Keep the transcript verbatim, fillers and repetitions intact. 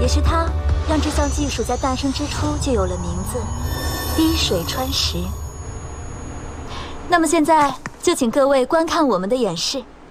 也是他让这项技术在诞生之初就有了名字——滴水穿石。那么现在就请各位观看我们的演示。